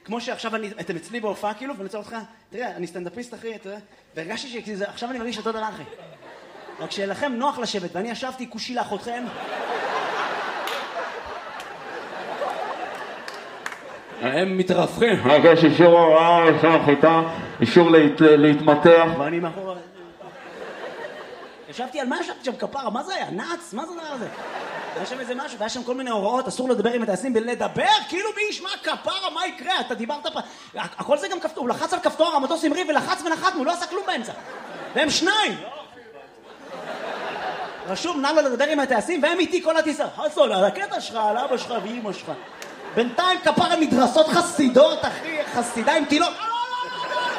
כמו שעכשיו אתם אצלי בהופעה כאילו, ואני רוצה אותך, תראה, אני סטנדאפיסט אחי, אתה יודע, והרגשתי שעכשיו אני מרגיש אותו דבר אחי. רק שלכם נוח לשבת, ואני ישבתי כושי לאחותכם. הם מתרפכים. יש אישור הוראה, אישור חיטה, אישור להתמתח. ואני מאחור... ישבתי על מה ישבתי שם כפרה? מה זה היה? נאץ? מה זה הדבר הזה? היה שם איזה משהו, והיה שם כל מיני הוראות, אסור לדבר עם הטייסים, ולדבר, כאילו מי ישמע כפרה, מה יקרה? אתה דיברת פה... הכל זה גם כפתור, הוא לחץ על כפתור, המטוס המריא ולחץ ונחתנו, הוא לא עשה כלום באמצע. והם שניים! רשום, נא לו לדבר עם הטייסים, והם איתי כל הטיסה. חסון, על הקטע שלך, על אבא שלך ואמא שלך. בינתיים כפרה מדרסות חסידות, אחי, חסידה עם תילות.